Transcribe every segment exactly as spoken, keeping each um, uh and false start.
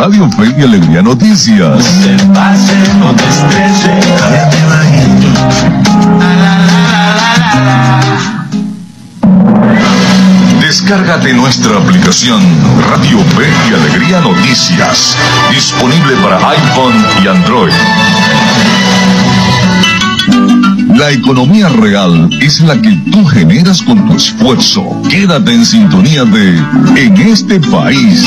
Radio Fe y Alegría Noticias. Se pase, no te estreses, cállate bajito. Descárgate nuestra aplicación Radio Fe y Alegría Noticias, disponible para iPhone y Android. La economía real es la que tú generas con tu esfuerzo. Quédate en sintonía de En este país.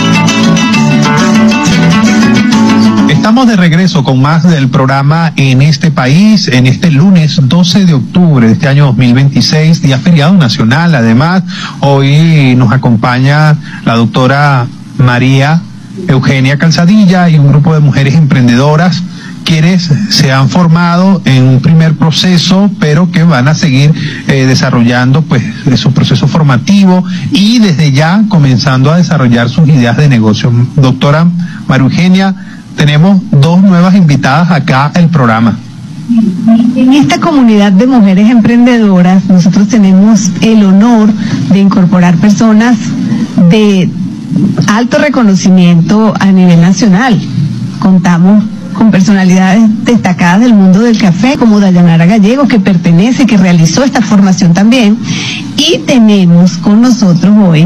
Estamos de regreso con más del programa En este país, en este lunes doce de octubre de este año dos mil veintiséis, día feriado nacional. Además, hoy nos acompaña la doctora María Eugenia Calzadilla y un grupo de mujeres emprendedoras quienes se han formado en un primer proceso, pero que van a seguir eh, desarrollando pues su proceso formativo y desde ya comenzando a desarrollar sus ideas de negocio. Doctora María Eugenia, tenemos dos nuevas invitadas acá al programa. En esta comunidad de mujeres emprendedoras, nosotros tenemos el honor de incorporar personas de alto reconocimiento a nivel nacional. Contamos con personalidades destacadas del mundo del café, como Dayanara Gallego, que pertenece, que realizó esta formación también. Y tenemos con nosotros hoy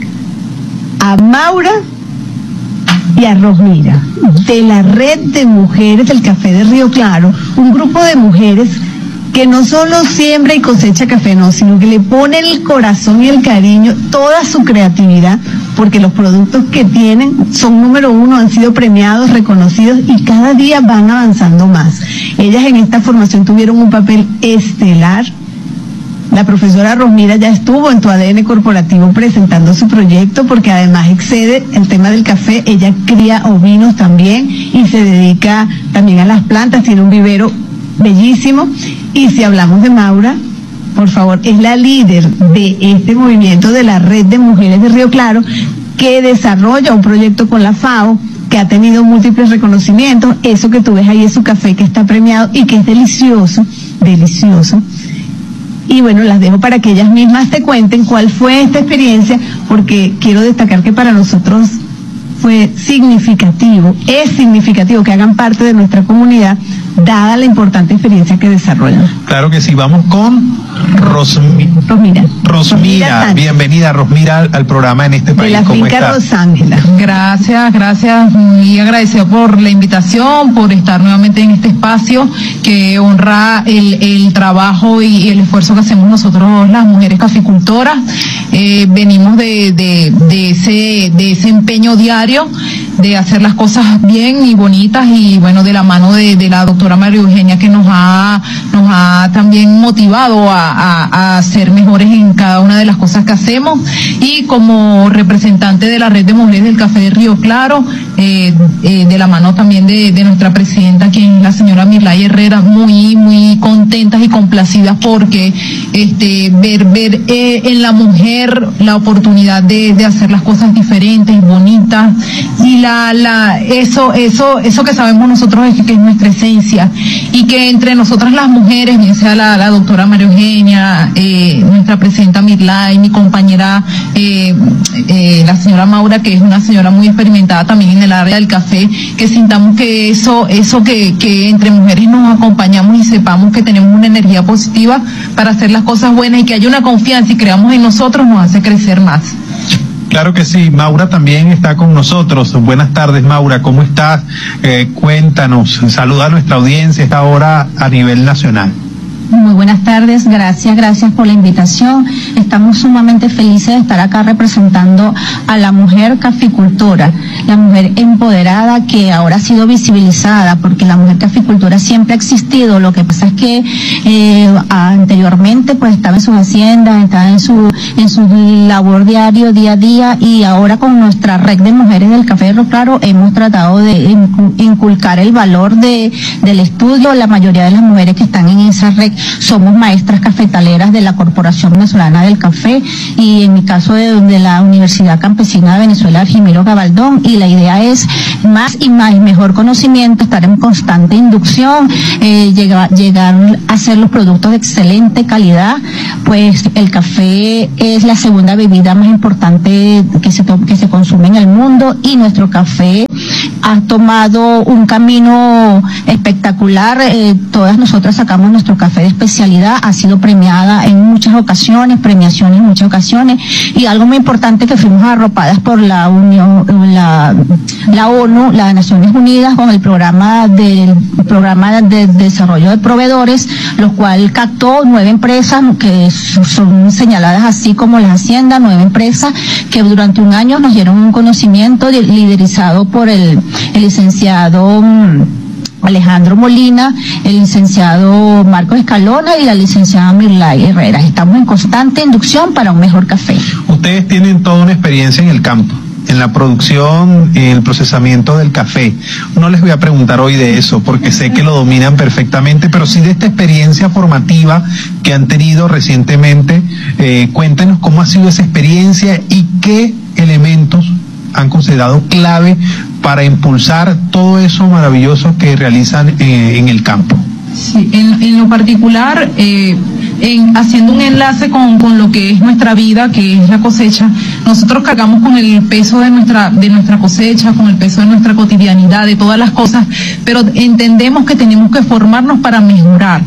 a Maura y a Rosmira, de la Red de Mujeres del Café de Río Claro, un grupo de mujeres que no solo siembra y cosecha café, no, sino que le pone el corazón y el cariño, toda su creatividad, porque los productos que tienen son número uno, han sido premiados, reconocidos y cada día van avanzando más. Ellas en esta formación tuvieron un papel estelar. La profesora Rosmira ya estuvo en Tu A D N Corporativo presentando su proyecto, porque además excede el tema del café. Ella cría ovinos también y se dedica también a las plantas, tiene un vivero bellísimo. Y si hablamos de Maura, por favor, es la líder de este movimiento de la Red de Mujeres de Río Claro, que desarrolla un proyecto con la FAO, que ha tenido múltiples reconocimientos. Eso que tú ves ahí es su café, que está premiado y que es delicioso, delicioso. Y bueno, las dejo para que ellas mismas te cuenten cuál fue esta experiencia, porque quiero destacar que para nosotros fue significativo, es significativo que hagan parte de nuestra comunidad, dada la importante experiencia que desarrollan. Claro que sí, vamos con Rosmi... Rosmira. Rosmira, bienvenida Rosmira al, al programa En este país. De la ¿Cómo finca está? Rosángela. Gracias, gracias, muy agradecido por la invitación, por estar nuevamente en este espacio que honra el, el trabajo y el esfuerzo que hacemos nosotros las mujeres caficultoras. Eh, venimos de, de, de, ese, de ese empeño diario de hacer las cosas bien y bonitas, y bueno, de la mano de, de la doctora María Eugenia, que nos ha, nos ha también motivado a, a, a ser mejores en cada una de las cosas que hacemos. Y como representante de la Red de Mujeres del Café de Río Claro, eh, eh, de la mano también de, de nuestra presidenta, quien es la señora Mirlay Herrera, muy, muy contentas y complacidas porque este, ver, ver eh, en la mujer la oportunidad de, de hacer las cosas diferentes y bonitas, y la, la, eso, eso, eso que sabemos nosotros es que es nuestra esencia, y que entre nosotras las mujeres, bien sea la, la doctora María Eugenia, eh, nuestra presidenta Mirlay, mi compañera eh, eh, la señora Maura, que es una señora muy experimentada también en el área del café, que sintamos que eso, eso que, que entre mujeres nos acompañamos y sepamos que tenemos una energía positiva para hacer las cosas buenas, y que haya una confianza y creamos en nosotros, nos hace crecer más. Claro que sí, Maura también está con nosotros. Buenas tardes, Maura, ¿cómo estás? Eh, cuéntanos, saluda a nuestra audiencia a esta hora a nivel nacional. Muy buenas tardes, gracias, gracias por la invitación. Estamos sumamente felices de estar acá representando a la mujer caficultora, la mujer empoderada que ahora ha sido visibilizada, porque la mujer caficultora siempre ha existido. Lo que pasa es que eh, anteriormente pues estaba en sus haciendas, estaba en su en su labor diario, día a día, y ahora con nuestra Red de Mujeres del Café de Río Claro hemos tratado de inculcar el valor de del estudio. La mayoría de las mujeres que están en esa red somos maestras cafetaleras de la Corporación Venezolana del Café, y en mi caso de, de la Universidad Campesina de Venezuela, Argimiro Gabaldón, y y la idea es más y más y mejor conocimiento, estar en constante inducción, eh, llegar, llegar a hacer los productos de excelente calidad. Pues el café es la segunda bebida más importante que se, to- que se consume en el mundo, y nuestro café ha tomado un camino espectacular. Eh, todas nosotras sacamos nuestro café de especialidad, ha sido premiada en muchas ocasiones, premiaciones en muchas ocasiones, y algo muy importante, que fuimos arropadas por la Unión, la, la ONU, las Naciones Unidas, con el programa del programa de desarrollo de proveedores, lo cual captó nueve empresas que son señaladas así como las haciendas, nueve empresas que durante un año nos dieron un conocimiento de, liderizado por el, el licenciado Alejandro Molina, el licenciado Marcos Escalona y la licenciada Mirlay Herrera. Estamos en constante inducción para un mejor café. Ustedes tienen toda una experiencia en el campo, en la producción, en el procesamiento del café. No les voy a preguntar hoy de eso, porque sé que lo dominan perfectamente, pero sí de esta experiencia formativa que han tenido recientemente. Eh, cuéntenos cómo ha sido esa experiencia y qué elementos han considerado clave para impulsar todo eso maravilloso que realizan eh, en el campo. Sí, en, en lo particular, eh, en, haciendo un enlace con, con lo que es nuestra vida, que es la cosecha, nosotros cargamos con el peso de nuestra, de nuestra cosecha, con el peso de nuestra cotidianidad, de todas las cosas, pero entendemos que tenemos que formarnos para mejorar.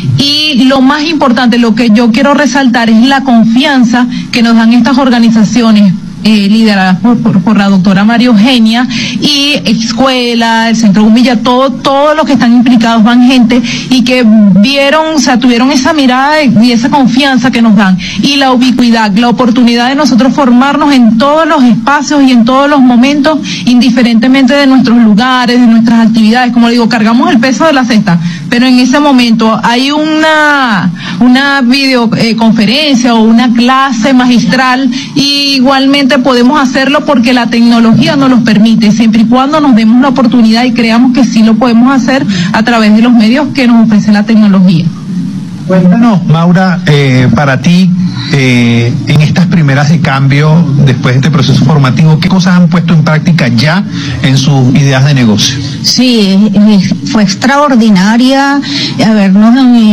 Y lo más importante, lo que yo quiero resaltar, es la confianza que nos dan estas organizaciones Eh, lideradas por, por, por la doctora María Eugenia, y escuela, el Centro Humilla, todo, todos los que están implicados, van gente y que vieron, o sea, tuvieron esa mirada y esa confianza que nos dan, y la ubicuidad, la oportunidad de nosotros formarnos en todos los espacios y en todos los momentos, indiferentemente de nuestros lugares, de nuestras actividades. Como digo, cargamos el peso de la cesta, pero en ese momento hay una, una videoconferencia o una clase magistral, y igualmente podemos hacerlo porque la tecnología nos lo permite, siempre y cuando nos demos la oportunidad y creamos que sí lo podemos hacer a través de los medios que nos ofrece la tecnología. Cuéntanos, Maura, eh, para ti, eh, en estas primeras de cambio, después de este proceso formativo, ¿qué cosas han puesto en práctica ya en sus ideas de negocio? Sí, fue extraordinaria habernos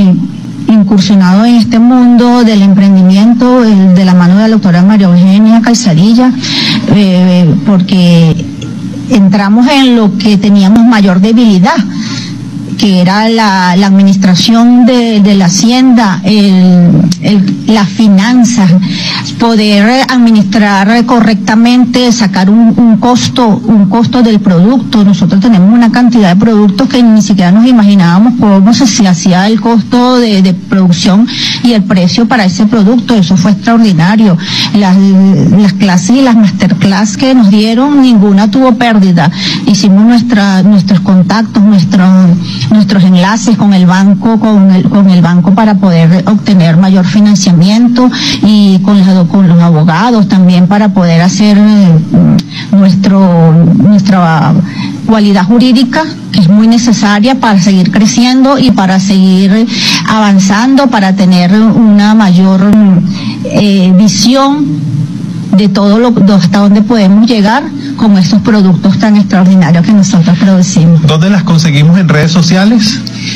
incursionado en este mundo del emprendimiento, el, de la mano de la doctora María Eugenia Calzadilla, eh, porque entramos en lo que teníamos mayor debilidad, que era la, la administración de, de la hacienda, el, el, las finanzas, poder administrar correctamente, sacar un, un costo, un costo del producto. Nosotros tenemos una cantidad de productos que ni siquiera nos imaginábamos cómo se, se hacía el costo de, de producción y el precio para ese producto. Eso fue extraordinario. Las, las clases y las masterclass que nos dieron, ninguna tuvo pérdida. Hicimos nuestra, nuestros contactos, nuestros nuestros enlaces con el banco, con el, con el banco para poder obtener mayor financiamiento, y con, la, con los abogados también para poder hacer eh, nuestro, nuestra cualidad jurídica, que es muy necesaria para seguir creciendo y para seguir avanzando, para tener una mayor eh, visión de todo lo, de hasta dónde podemos llegar con estos productos tan extraordinarios que nosotros producimos. ¿Dónde las conseguimos en redes sociales?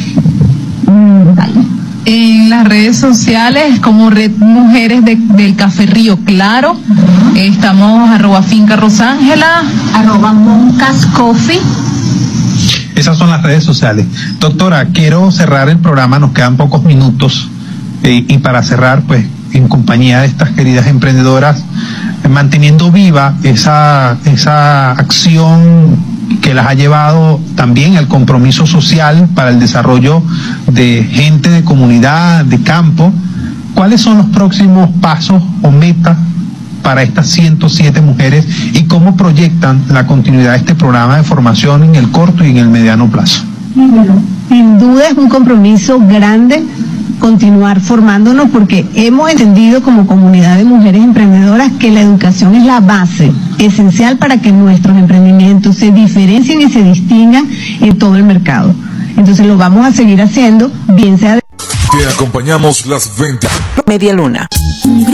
Mm, vale. En las redes sociales como Red Mujeres de, del Café Río Claro, uh-huh. eh, estamos arroba Finca Rosángela, arroba Moncas Coffee. Esas son las redes sociales. Doctora, quiero cerrar el programa, nos quedan pocos minutos, eh, y para cerrar, pues, en compañía de estas queridas emprendedoras, manteniendo viva esa, esa acción que las ha llevado también al compromiso social para el desarrollo de gente de comunidad, de campo. ¿Cuáles son los próximos pasos o metas para estas ciento siete mujeres, y cómo proyectan la continuidad de este programa de formación en el corto y en el mediano plazo? Sin duda es un compromiso grande continuar formándonos, porque hemos entendido como comunidad de mujeres emprendedoras que la educación es la base esencial para que nuestros emprendimientos se diferencien y se distingan en todo el mercado. Entonces lo vamos a seguir haciendo, bien sea de... Te acompañamos las ventas. Media Luna.